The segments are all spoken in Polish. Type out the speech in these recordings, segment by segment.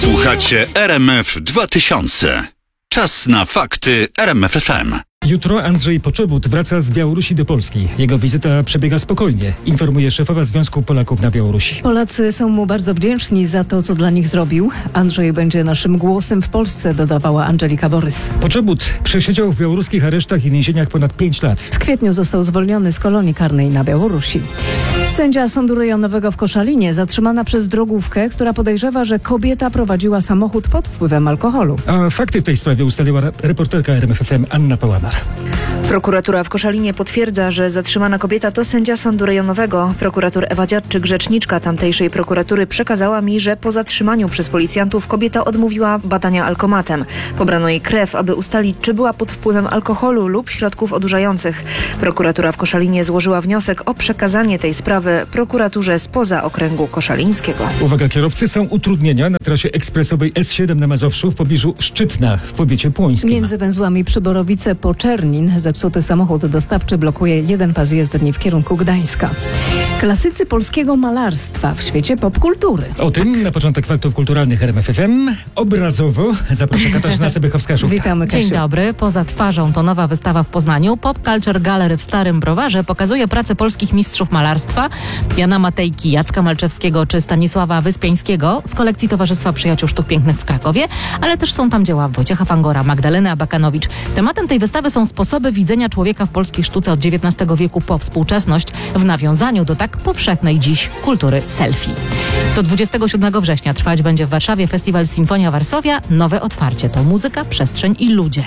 Słuchacie RMF 2000. Czas na fakty RMF FM. Jutro Andrzej Poczobut wraca z Białorusi do Polski. Jego wizyta przebiega spokojnie, informuje szefowa Związku Polaków na Białorusi. Polacy są mu bardzo wdzięczni za to, co dla nich zrobił. Andrzej będzie naszym głosem w Polsce, dodawała Angelika Borys. Poczobut przesiedział w białoruskich aresztach i więzieniach ponad 5 lat. W kwietniu został zwolniony z kolonii karnej na Białorusi. Sędzia Sądu Rejonowego w Koszalinie zatrzymana przez drogówkę, która podejrzewa, że kobieta prowadziła samochód pod wpływem alkoholu. A fakty w tej sprawie ustaliła reporterka RMF FM Anna Pałamar. Prokuratura w Koszalinie potwierdza, że zatrzymana kobieta to sędzia Sądu Rejonowego. Prokurator Ewa Dziadczyk, rzeczniczka tamtejszej prokuratury, przekazała mi, że po zatrzymaniu przez policjantów kobieta odmówiła badania alkomatem. Pobrano jej krew, aby ustalić, czy była pod wpływem alkoholu lub środków odurzających. Prokuratura w Koszalinie złożyła wniosek o przekazanie tej sprawy prokuraturze spoza okręgu koszalińskiego. Uwaga, kierowcy, są utrudnienia na trasie ekspresowej S7 na Mazowszu w pobliżu Szczytna w powiecie płońskim. Między węzłami Przyborowice po Czernin zepsuty samochód dostawczy blokuje jeden pas jezdni w kierunku Gdańska. Klasycy polskiego malarstwa w świecie popkultury. O tym na początek faktów kulturalnych RMF FM. Obrazowo zaprasza Katarzyna Sebychowska-Szufta. Witamy, Kasiu. Dzień dobry. Poza twarzą to nowa wystawa w Poznaniu. Pop Culture Gallery w Starym Browarze pokazuje pracę polskich mistrzów malarstwa Jana Matejki, Jacka Malczewskiego czy Stanisława Wyspiańskiego z kolekcji Towarzystwa Przyjaciół Sztuk Pięknych w Krakowie, ale też są tam dzieła Wojciecha Fangora, Magdaleny Abakanowicz. Tematem tej wystawy są sposoby widzenia człowieka w polskiej sztuce od XIX wieku po współczesność w nawiązaniu do tak powszechnej dziś kultury selfie. Do 27 września trwać będzie w Warszawie festiwal Sinfonia Varsovia. Nowe otwarcie to muzyka, przestrzeń i ludzie.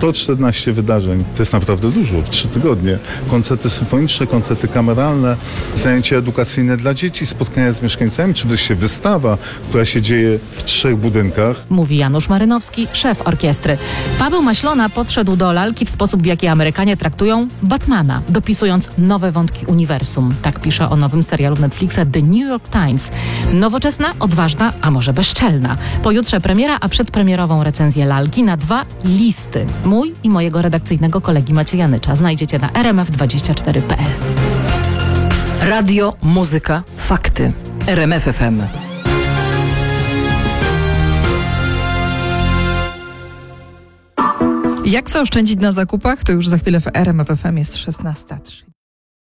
114 wydarzeń, to jest naprawdę dużo, w 3 tygodnie. Koncerty symfoniczne, koncerty kameralne, zajęcia edukacyjne dla dzieci, spotkania z mieszkańcami, czy wreszcie wystawa, która się dzieje w 3 budynkach. Mówi Janusz Marynowski, szef orkiestry. Paweł Maślona podszedł do lalki w sposób, w jaki Amerykanie traktują Batmana, dopisując nowe wątki uniwersum. Tak pisze o nowym serialu Netflixa The New York Times. Nowoczesna, odważna, a może bezczelna. Pojutrze premiera, a przedpremierową recenzję lalki na 2 listy. Mój i mojego redakcyjnego kolegi Macieja Nycza znajdziecie na rmf24.pl. Radio, muzyka, fakty. RMF FM. Jak zaoszczędzić na zakupach? To już za chwilę w RMF FM jest 16:03.